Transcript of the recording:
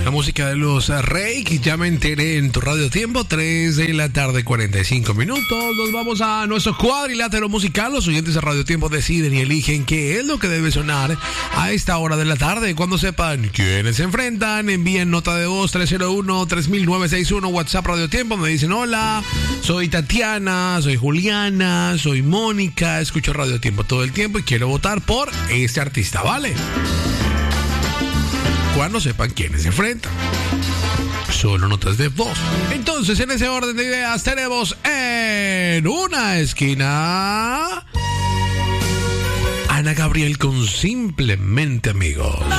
La música de los Reik, ya me enteré en tu Radio Tiempo, 3 de la tarde, 45 minutos. Nos vamos a nuestro cuadrilátero musical. Los oyentes de Radio Tiempo deciden y eligen qué es lo que debe sonar a esta hora de la tarde. Cuando sepan quiénes se enfrentan, envíen nota de voz 301-3961, WhatsApp Radio Tiempo. Me dicen: hola, soy Tatiana, soy Juliana, soy Mónica, escucho Radio Tiempo todo el tiempo y quiero votar por este artista, ¿vale? Cuando sepan quiénes se enfrentan, solo notas de voz. Entonces, en ese orden de ideas, tenemos en una esquina Ana Gabriel con Simplemente Amigos.